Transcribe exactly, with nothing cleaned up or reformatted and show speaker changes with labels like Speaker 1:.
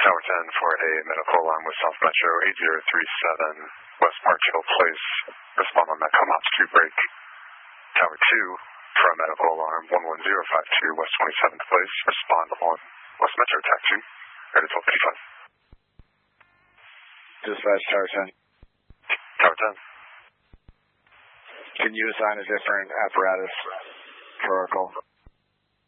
Speaker 1: Tower ten for a medical alarm with South Metro eight zero three seven West Parkhill Place. Respond on Metcom Ops two break. Tower two for a medical alarm one one zero five two West twenty-seventh Place. Respond on West Metro Tac two. Ready twelve fifty-five.
Speaker 2: Dispatch Tower ten.
Speaker 1: Tower ten.
Speaker 2: Can you assign a different apparatus for our call?